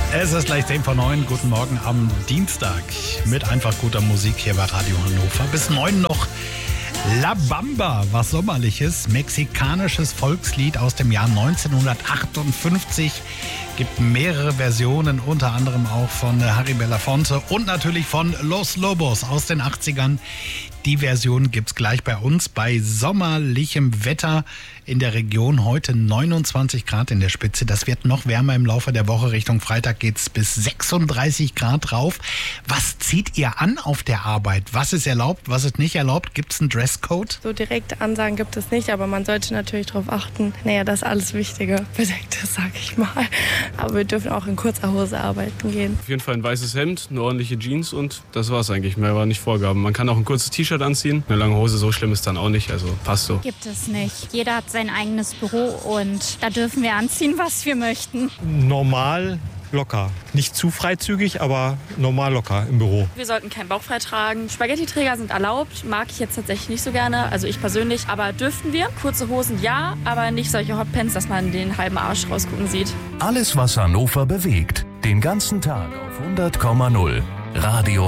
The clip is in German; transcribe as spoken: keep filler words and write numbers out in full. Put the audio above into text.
Es ist gleich zehn vor neun. Guten Morgen am Dienstag mit einfach guter Musik hier bei Radio Hannover. Bis neun noch La Bamba, was Sommerliches, mexikanisches Volkslied aus dem Jahr neunzehnhundertachtundfünfzig. Gibt mehrere Versionen, unter anderem auch von Harry Belafonte und natürlich von Los Lobos aus den achtzigern. Die Version gibt's gleich bei uns bei sommerlichem Wetter in der Region. Heute neunundzwanzig Grad in der Spitze. Das wird noch wärmer im Laufe der Woche. Richtung Freitag geht's bis sechsunddreißig Grad rauf. Was zieht ihr an auf der Arbeit? Was ist erlaubt, was ist nicht erlaubt? Gibt's einen Dresscode? So direkte Ansagen gibt es nicht, aber man sollte natürlich darauf achten. Naja, das alles Wichtige bedeckt ist, sag ich mal. Aber wir dürfen auch in kurzer Hose arbeiten gehen. Auf jeden Fall ein weißes Hemd, eine ordentliche Jeans und das war's eigentlich. Mehr war nicht Vorgaben. Man kann auch ein kurzes T-Shirt anziehen. Eine lange Hose, so schlimm ist dann auch nicht. Also passt so. Gibt es nicht. Jeder hat sein eigenes Büro und da dürfen wir anziehen, was wir möchten. Normal, locker. Nicht zu freizügig, aber normal locker im Büro. Wir sollten keinen Bauch frei tragen. Spaghetti-Träger sind erlaubt. Mag ich jetzt tatsächlich nicht so gerne. Also ich persönlich. Aber dürften wir? Kurze Hosen ja, aber nicht solche Hotpants, dass man den halben Arsch rausgucken sieht. Alles, was Hannover bewegt. Den ganzen Tag auf hundert Komma null. Radio